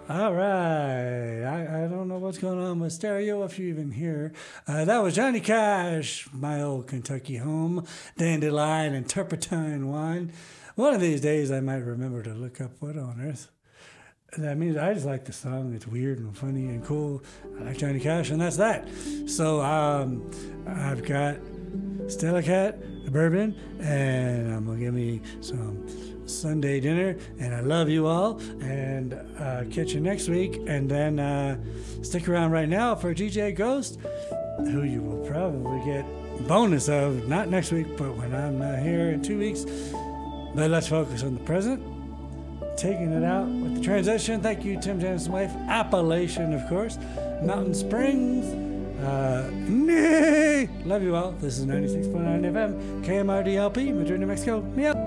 All right. I don't know what's going on with stereo if you even hear. That was Johnny Cash, my old Kentucky home, dandelion and turpentine wine. One of these days I might remember to look up what on earth. That means I just like the song. It's weird and funny and cool. I like Johnny Cash, and that's that. So I've got Stella Cat, bourbon, and I'm going to give me some Sunday dinner, and I love you all, and catch you next week, and then stick around right now for DJ Ghost, who you will probably get bonus of, not next week, but when I'm here in 2 weeks. But let's focus on the present, taking it out with the transition. Thank you, Tim Janus' wife. Appalachian, of course. Mountain Springs. Love you all. This is 96.9 FM, KMRDLP, Madrid, New Mexico. Me up.